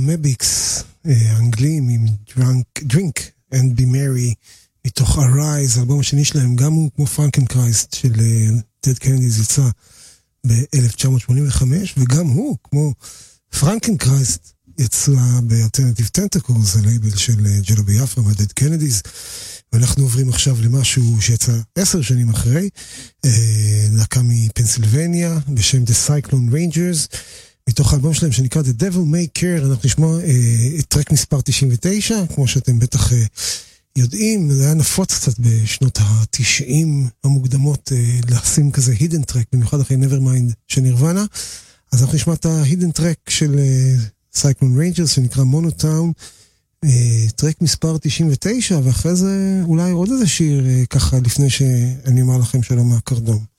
המביקס האנגלים עם Drink and Be Merry מתוך Arise, האלבום השני שלהם, גם הוא כמו פרנקנקרייסט של Dead Kennedys יצא ב-1985, וגם הוא כמו פרנקנקרייסט יצא ב-Alternative Tentacles, הלייבל של ג'לו ביאפרה מה-Dead Kennedys, ואנחנו עוברים עכשיו למשהו שיצא 10 שנים אחרי, להקה מפנסילבניה בשם The Cyclone Rangers, מתוך האלבום שלהם שנקרא The Devil May Care. אנחנו נשמע את טרק מספר 99, כמו שאתם בטח יודעים, זה היה נפוץ קצת בשנות ה-90 המוקדמות לשים כזה hidden track, במיוחד אחרי Nevermind של נירוונה. אז אנחנו נשמע את ה-hidden track של Cyclone Rangers שנקרא Monotown, טרק מספר 99, ואחרי זה אולי עוד איזה שיר ככה לפני שאני אומר לכם שלום מהקרדום.